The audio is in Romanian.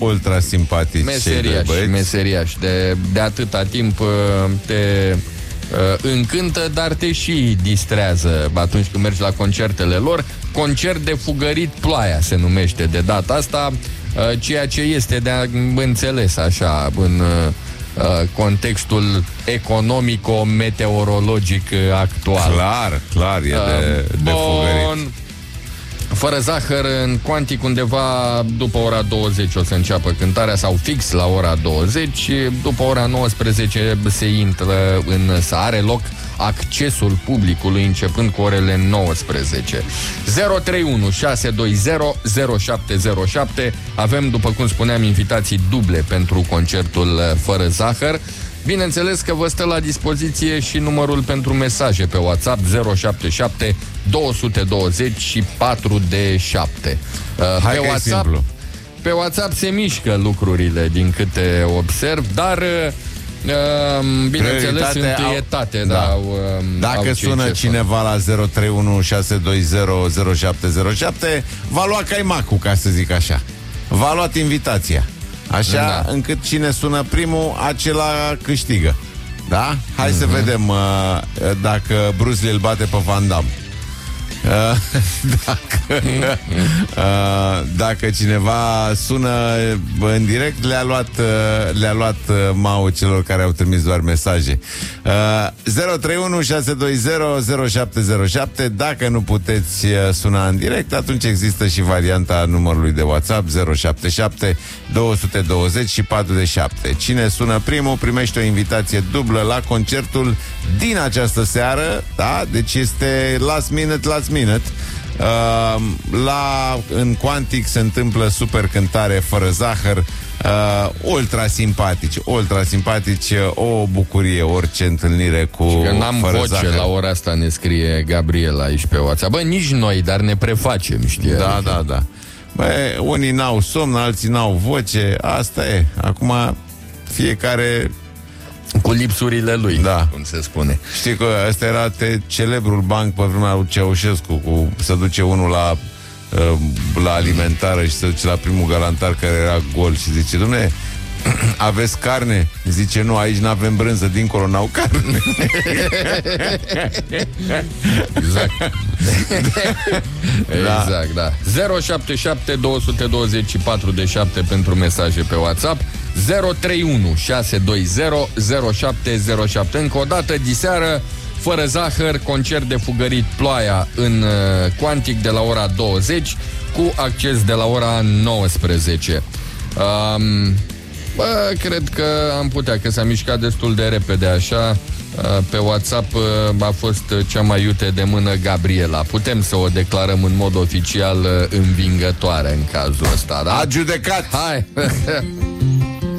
ultra simpatici. Meseriași. De atâta timp te încântă, dar te și distrează atunci când mergi la concertele lor. Concert de fugărit ploaia se numește de data asta, ceea ce este de înțeles așa în contextul economico-meteorologic actual. Clar, e de fugărit. Fără zahăr, în Quantic, undeva după ora 20 o să înceapă cântarea, sau fix la ora 20. După ora 19 se intră să are loc accesul publicului începând cu orele 19. 031 620 0707. Avem, după cum spuneam, invitații duble pentru concertul Fără zahăr. Bineînțeles că vă stă la dispoziție și numărul pentru mesaje pe WhatsApp 077 220 și 4D7. Pe WhatsApp se mișcă lucrurile din câte observ, dar bineînțeles întâietate. Dacă sună cineva la 031 620 0707, va lua caimacul, ca să zic așa. Va lua invitația. Așa încât cine sună primul, acela câștigă. Da? Hai să vedem dacă Bruce Lee îl bate pe Van Damme. Dacă cineva sună în direct, le-a luat mau celor care au trimis doar mesaje. 031 620 0707. Dacă nu puteți suna în direct, atunci există și varianta numărului de WhatsApp 077 220 și 4D7. Cine sună primul primește o invitație dublă la concertul din această seară. Da? Deci este last minute. În Quantic se întâmplă super cântare Fără zahăr. Ultra simpatici, o bucurie orice întâlnire cu și că n-am Fără voce zahăr. la ora asta, ne scrie Gabriela aici pe WhatsApp. Bă, nici noi, dar ne prefacem, știi? Da. Bă, unii n-au somn, alții n-au voce. Asta e. Acum fiecare cu lipsurile lui, cum se spune. Știi că ăsta era celebrul banc pe vremea lui Ceaușescu, să duce unul la alimentară și se duce la primul galantar care era gol și zice: Dom'le, aveți carne? Zice: nu, aici n-avem brânză, dincolo n-au carne. Exact. Exact, da. 077 224 de 7 pentru mesaje pe WhatsApp. 031 620 0707. Încă o dată, diseară, Fără zahăr, concert de fugărit ploaia în Quantic de la ora 20 cu acces de la ora 19. Cred că am putea, că s-a mișcat destul de repede așa. Pe WhatsApp a fost cea mai iute de mână Gabriela. Putem să o declarăm în mod oficial învingătoare în cazul ăsta, da? A judecat! Hai!